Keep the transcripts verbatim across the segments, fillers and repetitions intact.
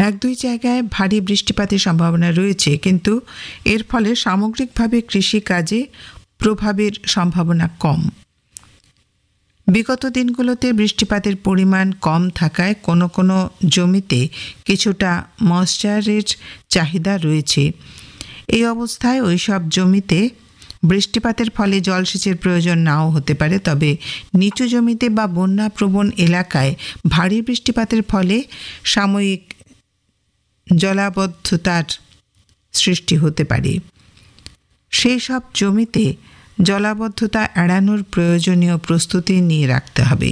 এক দুই জায়গায় ভারী বৃষ্টিপাতের সম্ভাবনা রয়েছে, কিন্তু এর ফলে সামগ্রিকভাবে কৃষিকাজে প্রভাবের সম্ভাবনা কম। বিগত দিনগুলোতে বৃষ্টিপাতের পরিমাণ কম থাকায় কোনো কোনো জমিতে কিছুটা ময়েশ্চারের চাহিদা রয়েছে। এই অবস্থায় ওইসব জমিতে বৃষ্টিপাতের ফলে জলসেচের প্রয়োজন নাও হতে পারে, তবে নিচু জমিতে বা বন্যাপ্রবণ এলাকায় ভারী বৃষ্টিপাতের ফলে সাময়িক জলাবদ্ধতার সৃষ্টি হতে পারে। সেই সব জমিতে জলাবদ্ধতা এড়ানোর প্রয়োজনীয় প্রস্তুতি নিয়ে রাখতে হবে।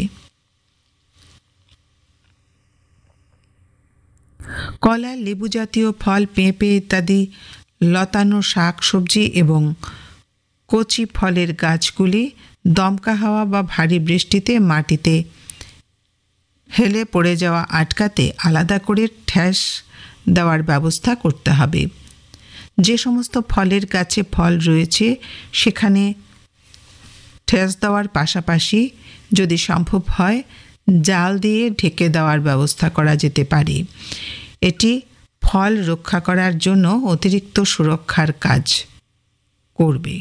কলা, লেবু জাতীয় ফল, পেঁপে ইত্যাদি লতানো শাক সবজি এবং কচি ফলের গাছগুলি দমকা হাওয়া বা ভারী বৃষ্টিতে মাটিতে হেলে পড়ে যাওয়া আটকাতে আলাদা করে ঠ্যাস দেওয়ার ব্যবস্থা করতে হবে। যে সমস্ত ফলের গাছে ফল রয়েছে সেখানে ঠ্যাস দেওয়ার পাশাপাশি যদি সম্ভব হয় জাল দিয়ে ঢেকে দেওয়ার ব্যবস্থা করা যেতে পারে। এটি ফল রক্ষা করার জন্য অতিরিক্ত সুরক্ষার কাজ করবে।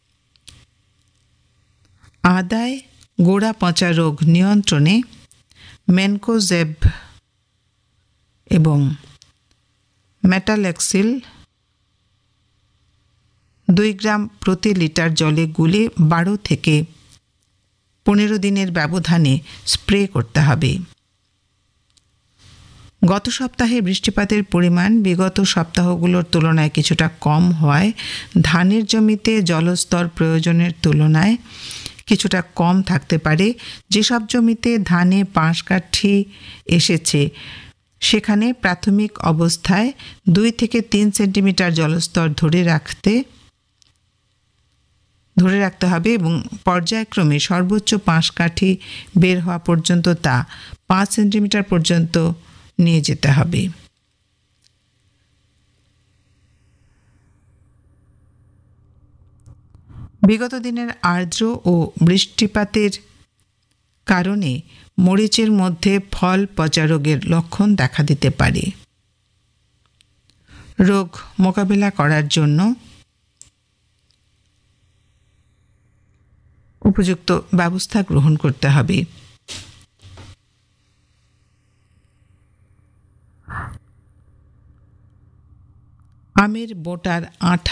আদায় গোড়া পচা রোগ নিয়ন্ত্রণে ম্যানকোজেব এবং মেটালেক্সিল দুই গ্রাম প্রতি লিটার জলে গুলে বারো থেকে পনেরো দিনের ব্যবধানে স্প্রে করতে হবে। গত সপ্তাহে বৃষ্টিপাতের পরিমাণ বিগত সপ্তাহগুলোর তুলনায় কিছুটা কম হওয়ায় ধানের জমিতে জলস্তর প্রয়োজনের তুলনায় কিছুটা কম থাকতে পারে। যেসব জমিতে ধানে পাঁশকাঠি এসেছে সেখানে প্রাথমিক অবস্থায় দুই থেকে তিন সেন্টিমিটার জলস্তর ধরে রাখতে ধরে রাখতে হবে এবং পর্যায়ক্রমে সর্বোচ্চ পাঁশকাঠি বের হওয়া পর্যন্ত তা পাঁচ সেন্টিমিটার পর্যন্ত নিয়ে যেতে হবে। বিগত দিনের আর্দ্র ও বৃষ্টিপাতের কারণে মরিচের মধ্যে ফল পচা রোগের লক্ষণ দেখা দিতে পারে। রোগ মোকাবিলা করার জন্য উপযুক্ত ব্যবস্থা গ্রহণ করতে হবে। আমের বোঁটার আঠা